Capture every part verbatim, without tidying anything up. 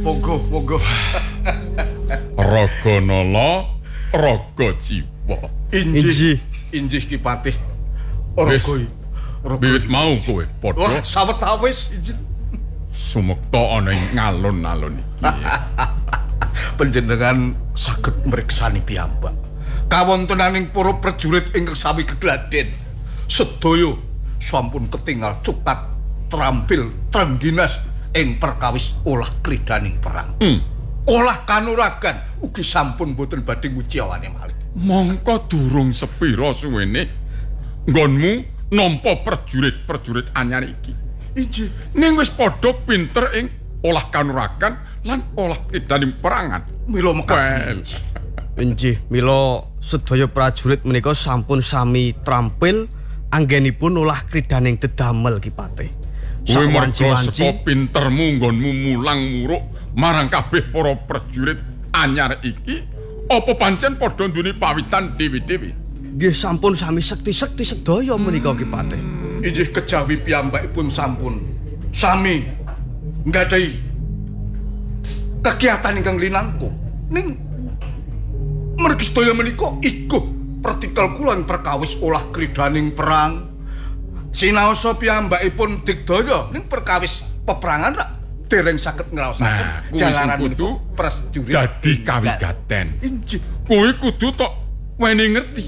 Monggo, monggo. Raga nala, raga jiwa. Injih, injih Ki Patih. Raga wiwit mau kowe padha. Wah, sawetawis injih. Sumekta ana ing ngalun-alun iki. Panjenengan saged mriksani piyambak. Kawontenaning para prajurit ingkang sami gegladen. Sedaya sampun ketingal cupat terampil trengginas ing perkawis olah kridaning perang. Hmm. Olah kanuragan ugi sampun boten badhe nguciawane malih. Mongko durung sepira suwene nggonmu nampa prajurit-prajurit anyar iki. Injih, ning wis padha pinter ing olah kanuragan lan olah kridaning perangan. Mila mekaten. Injih, mila sedaya prajurit menika sampun sami trampil anggenipun olah kridaning dedamel Ki Patih. Kowe merga saka pintermu nggonmu mulang muruk marang kabeh para prajurit anyar iki, apa pancen padha nduweni pawitan dewi-dewi? Nggih sampun sami sekti-sekti sedaya menika Ki Patih. Injih kejawi piyambakipun sampun sami nggadahi kegiatan ingkang linangkung. Ning mergi sedaya menika iguh pertikel kula perkawis olah kridaning perang. Sinaosa piyambakipun digdaya ning perkawis peperangan rak dereng saged ngraosaken nah, jalaran kudu prajurit dadi kawigaten. Injih, kowe kudu tok weni ngerti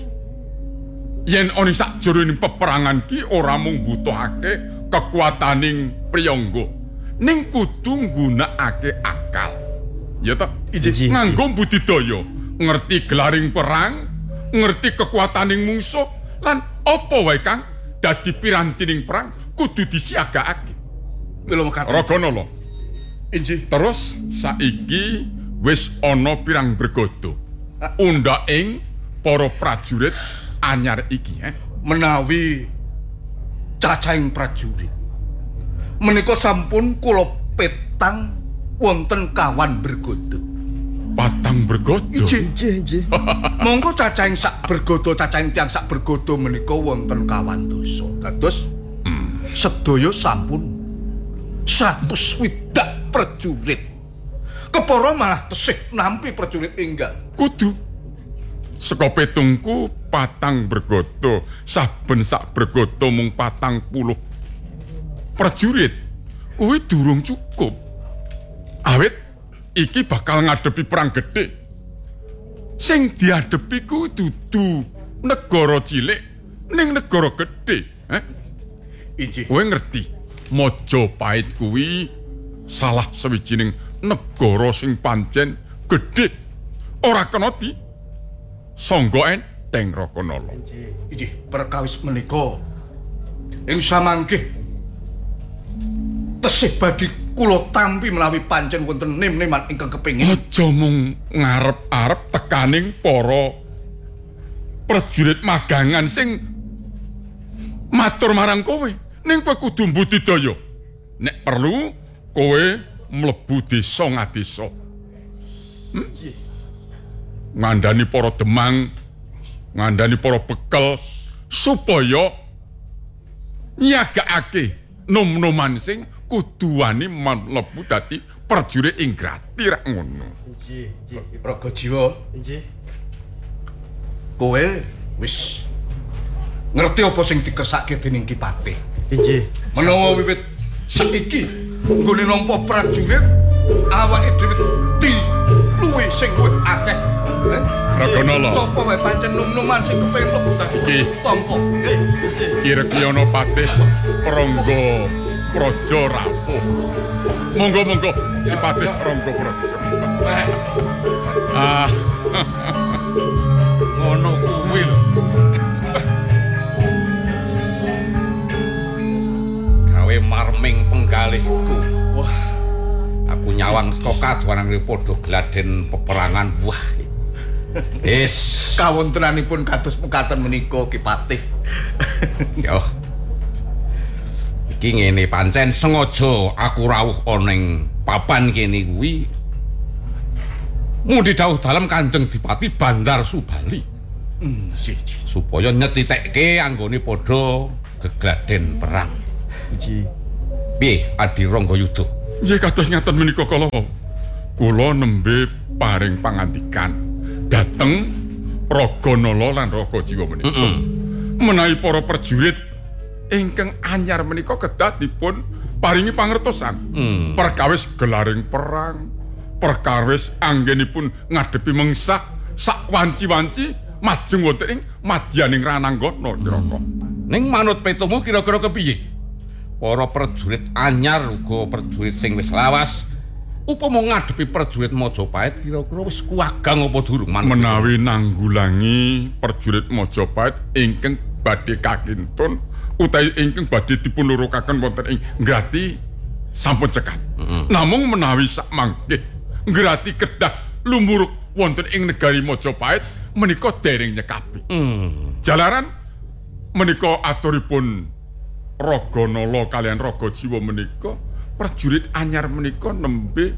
yen ana sakjroning peperangan ki ora mung butuhake kekuataning priyangga, ning kudu nggunakake akal. Ya ta? Nganggo budidaya, ngerti gelaring perang, ngerti kekuataning mungsuh lan apa wae kang dadi pirantining perang kudu disiagakake. Mila mekaten. Raganala. Injih. Terus saiki wis ana pirang bergodo undhaking para prajurit anyar iki, eh? Menawi cacahing prajurit menika sampun kula petang wonten kawan bergodo. Patang bergodo. Injih, injih. Monggo cacahing sak bergodo, cacahing tiyang sak bergodo menika wonten kawan dosa. Dados hmm. sedaya sampun seratus swidak prajurit. Kepara malah tesih nampi prajurit enggal. Kudu. Saka petungku patang bergodo, saben sak bergodo mung patang puluh prajurit. Kuwi durung cukup. Awit iki bakal ngadepi perang gedhe. Sing diadepi ku dudu negara cilik ning negara gedhe, eh? Injih. Kowe ngerti, Majapahit kuwi salah sawijining negara sing pancen gedhe. Ora kena di sangga enteng Rakanala. Injih, perkawis menika ing samanggih tesih badhe kula tampi menawi pancen wonten nem-neman ingkang kepengin. Aja mung ngarep-arep tekaning para prajurit magangan sing matur marang kowe, ning kowe kudu budidaya. Nek perlu kowe mlebu desa ngadesa. Hmm? Ngandani para demang, ngandani para bekel supaya nyagakake nom-noman sing kudu wani mlebu dadi prajurit ing grati rak ngono. Injih, injih, Praga Jiwa. Injih. Kowe wis ngerti apa sing dikersake dening Ki Patih. Injih. Menawa wiwit saiki nggone nampa prajurit awake dhewe di luwih sing luwih akeh. Raganala. Sapa wae pancen nom-noman sing kepengin mlebu dadi tampa. Kira-kira Patih Prangga Praja Rawuh. Monggo-monggo Ki Patih Prangga Praja. Ah. Ngono kuwi lho. Gawe marming penggalihku. Wah. Aku nyawang saka kajuanan padha gladen peperangan. Wah. Wis kawontenanipun kados mekaten menika Ki Patih. Yo. Iki ngene pancen sengaja aku rawuh ana ing papan kene kuwi. Mung didhawuh dalem Kanjeng Dipati Bandar Subali. Hmm, si, supaya nyetitekke anggone padha gegladen perang. Ji. Piye Adi Ranggayuda? Nggih kados ngaten menika kala. kula nembe paring pangandikan dhateng Raganala lan Ragajiwa menika. Mm -mm. Menawi para prajurit ingkang anyar menika kedah dipun paringi pangertosan mm. perkawis gelaring perang, perkawis anggenipun ngadepi mengsah sak wanci-wanci majeng wonten ing madyaning rananggana kira-kira. Ning manut petumu kira-kira kepiye? Para prajurit anyar uga prajurit sing wis lawas upama ngadepi prajurit Majapahit kira-kira wis kuwagang apa durung? Menawi nanggulangi prajurit Majapahit ingkang badhe kakintun utawi ingkang badhe dipun lurukaken wonten ing Ngrati sampun cekap. Mm -hmm. Namung menawi sakmangke Ngrati kedah lumuruk wonten ing negari Majapahit menika dereng nyekapi. Mm. Jalaran menika aturipun Raganala kalian Ragajiwa menika prajurit anyar menika nembe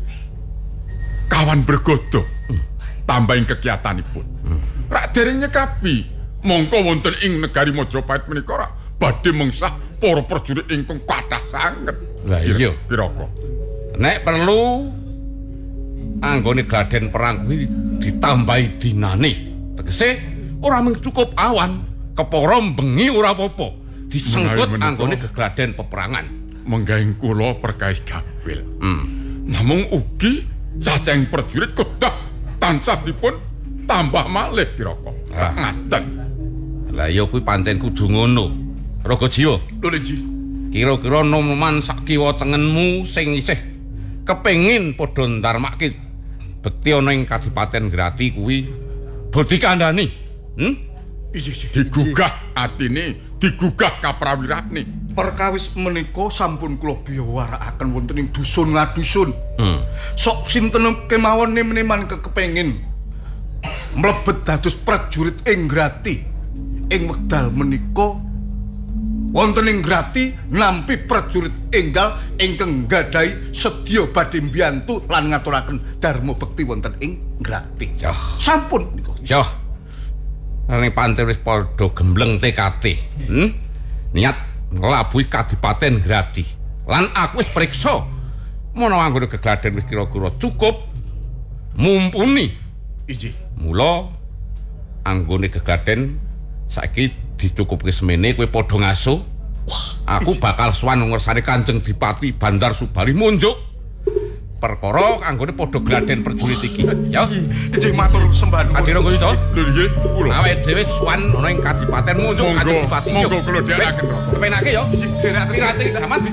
kawan bergodo mm. tambahing kegiatanipun. Mm. Rak dereng nyekapi mongko wonten ing negari Majapahit menika rak badhe mengsah para prajurit ingkang kathah sanget. Lah iya kira-kira. Nek perlu anggone gladen perang kuwi ditambahi dinane. Tegese ora mung cukup awan, kepara bengi ora apa-apa. Disengkut anggone gegladen peperangan. Menggaing kula perkawis gampil. Hmm. Namung ugi cacahing prajurit kedah tansah dipun tambah malih kira-kira. Ah. Ngaten. Lah ya kuwi pancen kudu ngono. Ragajiwa. Lho Ji. Kira-kira noman sak kiwa tengenmu sing isih kepengin padha ndarmake bekti ana ing Kadipaten Ngrati kuwi bodhi kandhani. Hm? Digugah atine, digugah kaprawirane. Perkawis menika sampun kula biyawarakaken wonten ing dusun ngadusun. Hmm. Sok sinten kemawon meneman kekepengin mlebet dados prajurit ing Ngrati. Ing wekdal menika wonten ing Ngrati nampi prajurit enggal ingkang nggadhahi sedya badhe mbiyantu lan ngaturaken dharma bekti wonten ing Ngrati. Yah. Sampun niku. Yah. Ning pancen wis padha gembleng tekate. Hmm? Niat nglabuhi Kadipaten Ngrati. Lan aku wis priksa menawa anggone gegladen wis kira-kira cukup mumpuni. Iji. Mula anggone gegladen saiki dicukupke semene kowe padha ngasuh. Wah, aku bakal sowan ngursane Kanjeng Dipati Bandar Subali Munjuk. Perkara anggone padha gladen prajurit iki. Ya. Iji matur sembah nuwun. Adira kok iso? Lho nggih, kula. Awake dhewe sowan ana ing Kadipaten Munjuk Kanjeng Dipati. Monggo kula dherekaken. Kepenake ya. Iji, dherekaken. Aman